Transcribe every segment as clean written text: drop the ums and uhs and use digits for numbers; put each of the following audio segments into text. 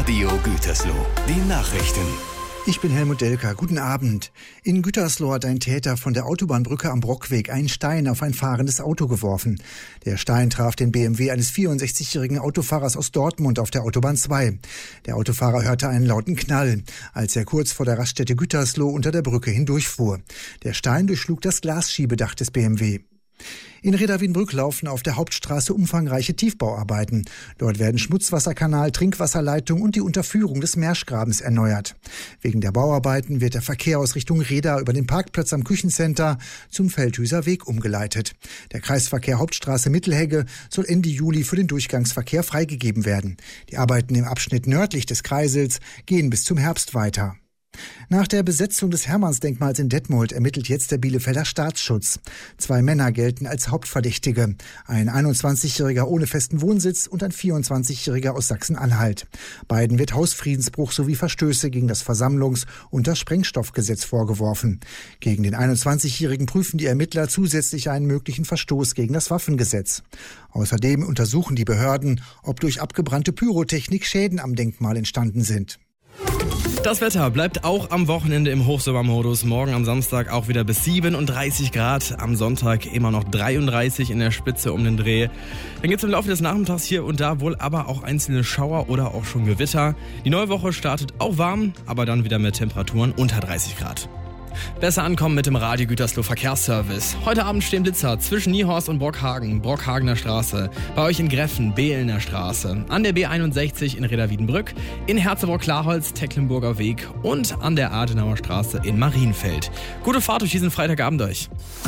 Radio Gütersloh. Die Nachrichten. Ich bin Helmut Delker. Guten Abend. In Gütersloh hat ein Täter von der Autobahnbrücke am Brockweg einen Stein auf ein fahrendes Auto geworfen. Der Stein traf den BMW eines 64-jährigen Autofahrers aus Dortmund auf der Autobahn 2. Der Autofahrer hörte einen lauten Knall, als er kurz vor der Raststätte Gütersloh unter der Brücke hindurchfuhr. Der Stein durchschlug das Glasschiebedach des BMW. In Reda-Wiedenbrück laufen auf der Hauptstraße umfangreiche Tiefbauarbeiten. Dort werden Schmutzwasserkanal, Trinkwasserleitung und die Unterführung des Merschgrabens erneuert. Wegen der Bauarbeiten wird der Verkehr aus Richtung Reda über den Parkplatz am Küchencenter zum Feldhüser Weg umgeleitet. Der Kreisverkehr Hauptstraße Mittelhegge soll Ende Juli für den Durchgangsverkehr freigegeben werden. Die Arbeiten im Abschnitt nördlich des Kreisels gehen bis zum Herbst weiter. Nach der Besetzung des Hermannsdenkmals in Detmold ermittelt jetzt der Bielefelder Staatsschutz. 2 Männer gelten als Hauptverdächtige. Ein 21-Jähriger ohne festen Wohnsitz und ein 24-Jähriger aus Sachsen-Anhalt. Beiden wird Hausfriedensbruch sowie Verstöße gegen das Versammlungs- und das Sprengstoffgesetz vorgeworfen. Gegen den 21-Jährigen prüfen die Ermittler zusätzlich einen möglichen Verstoß gegen das Waffengesetz. Außerdem untersuchen die Behörden, ob durch abgebrannte Pyrotechnik Schäden am Denkmal entstanden sind. Das Wetter bleibt auch am Wochenende im Hochsommermodus. Morgen am Samstag auch wieder bis 37 Grad. Am Sonntag immer noch 33 in der Spitze um den Dreh. Dann gibt es im Laufe des Nachmittags hier und da wohl aber auch einzelne Schauer oder auch schon Gewitter. Die neue Woche startet auch warm, aber dann wieder mit Temperaturen unter 30 Grad. Besser ankommen mit dem Radio Gütersloh Verkehrsservice. Heute Abend stehen Blitzer zwischen Niehorst und Brockhagen, Brockhagener Straße. Bei euch in Greffen, Behlener Straße. An der B61 in Reda-Wiedenbrück. In Herzebrock-Klarholz, Tecklenburger Weg. Und an der Adenauer Straße in Marienfeld. Gute Fahrt durch diesen Freitagabend euch.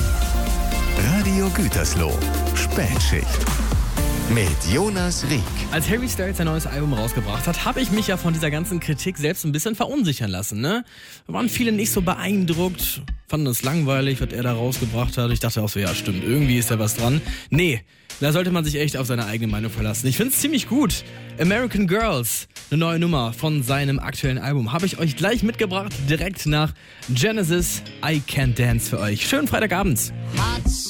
Radio Gütersloh. Spätschicht. Mit Jonas Rieck. Als Harry Styles sein neues Album rausgebracht hat, habe ich mich ja von dieser ganzen Kritik selbst ein bisschen verunsichern lassen, ne? Da waren viele nicht so beeindruckt, fanden es langweilig, was er da rausgebracht hat. Ich dachte auch so, ja stimmt, irgendwie ist da was dran. Nee, da sollte man sich echt auf seine eigene Meinung verlassen. Ich finde es ziemlich gut. American Girls, eine neue Nummer von seinem aktuellen Album, habe ich euch gleich mitgebracht, direkt nach Genesis, I Can't Dance für euch. Schönen Freitagabend.